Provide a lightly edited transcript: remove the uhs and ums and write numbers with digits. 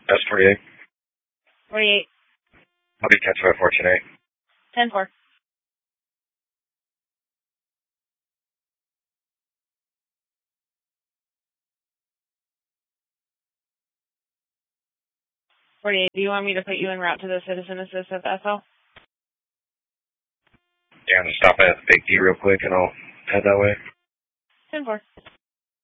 S48. 48. I'll be 10-4 10-4. 48. Do you want me to put you en route to the citizen assistant vessel? Yeah, I'm gonna stop at Big D real quick and I'll head that way. 10-4.